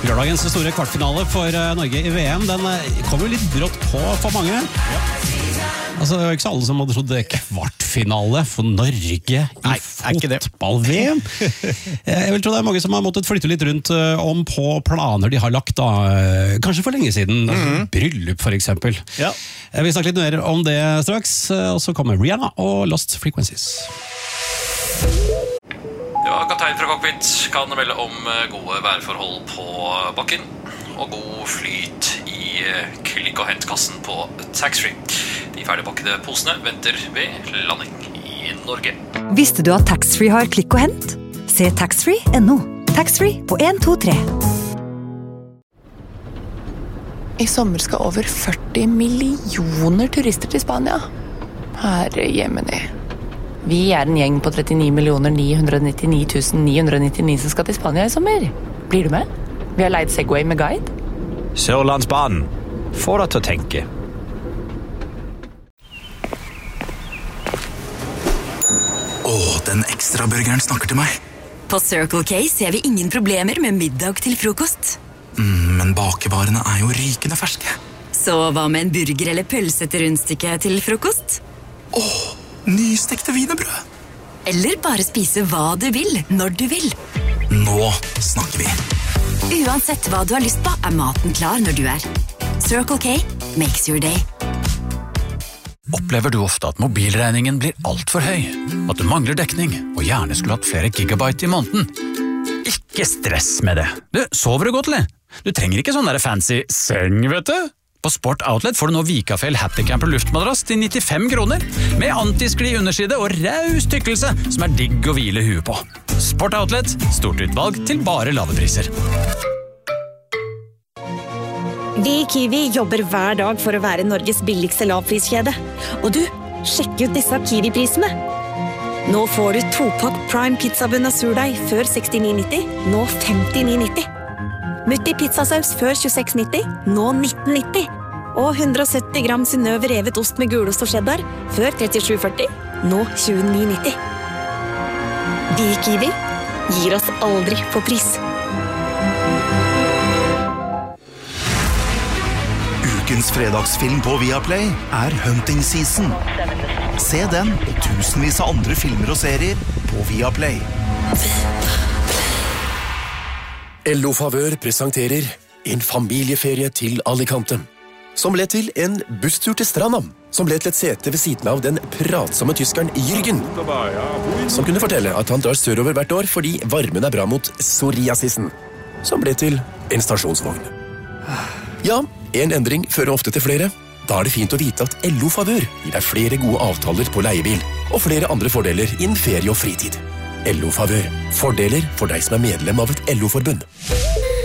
Lørdagens store kvartfinale for Norge i VM, den kom jo litt brått på for mange. Altså, det var ikke så alle som hadde trodd det kvartfinale for Norge i fotball-VM. Jeg vil tro det mange som har måttet flytte litt rundt om på planer de har lagt da, kanskje for lenge siden. Bryllup for eksempel. Ja. Vi snakker litt mer om det straks, og så kommer Rihanna og Lost Frequencies. Ja, kaptein fra cockpit kan melde om gode værforhold på bakken og god flyt i klikk- og hentkassen på taxfree. De ferdigpakkede posene venter ved landing i Norge. Visste du at taxfree har klikk og hent? Se taxfree.no. Taxfree på 123. I sommer skal over 40 millioner turister til Spania. Herre jemini. Vi en gjeng på 39 999 999 som skal til Spania i sommer. Blir du med? Vi har leid Segway med guide. Sørlandsbanen. Få deg til å tenke. Den ekstra burgeren snakker til meg. På Circle K ser vi ingen problemer med middag til frokost. Men bakevarene jo rykende ferske. Så hva med en burger eller pølse til rundstykke til frokost? Nystekte wienerbrød. Eller bare spise hva du vil, når du vil. Nå snakker vi. Uansett hva du har lyst på, maten klar når du Circle K makes your day. Opplever du ofte at mobilregningen blir alt for høy? At du mangler dekning, og gjerne skulle hatt flere gigabyte i måneden? Ikke stress med det. Du, sover du godt, eller? Du trenger ikke sånn der fancy seng, vet du? På Sport Outlet får du nå Vikafell Happy Camper luftmadrass til 95 kroner, med antiskli underside og raus tykkelse, som digg å hvile huet på. Sport Outlet, stort utvalg til bare lave priser. Vi i Kiwi jobber hver dag for å være Norges billigste lavpriskjede. Og du, sjekk ut disse Kiwi-prisene. Nå får du 2-pakk Prime pizzabunn og surdeig før 69,90, nå 59,90. Mutti pizzasaus før 26,90, nå 19,90. Og 170 gram Synnøve revet ost med gulost og cheddar før 37,40, nå 29,90. Vi i Kiwi gir oss aldri på pris. Ukens fredagsfilm på Viaplay Hunting Season. Se den og tusenvis av andre filmer og serier på Viaplay. LO Favør presenterer en familieferie til Alicante, som ble til en busstur til stranda, som ble til et sete ved siden av den pratsomme tyskeren Jürgen, som kunne fortelle at han drar sørover hvert år fordi varmen bra mot psoriasisen, som ble til en stasjonsvogn. Ja, en endring fører ofte til flere. Da det fint å vite at LO Favør gir deg flere gode avtaler på leiebil, og flere andre fordeler innen ferie og fritid. LO Favør. Fordeler for deg som medlem av et LO-forbund.